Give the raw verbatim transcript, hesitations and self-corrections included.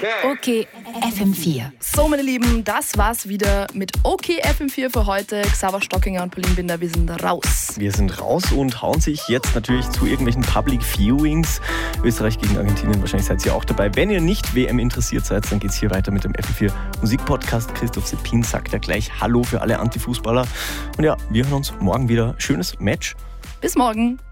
Okay, F M vier. So, meine Lieben, das war's wieder mit Okay F M vier für heute. Xaver Stockinger und Pauline Binder, wir sind raus. Wir sind raus und hauen sich jetzt natürlich zu irgendwelchen Public Viewings. Österreich gegen Argentinien, wahrscheinlich seid ihr auch dabei. Wenn ihr nicht W M interessiert seid, dann geht's hier weiter mit dem F M vier Musikpodcast. Christoph Seppin sagt ja gleich Hallo für alle Antifußballer. Und ja, wir hören uns morgen wieder. Schönes Match. Bis morgen.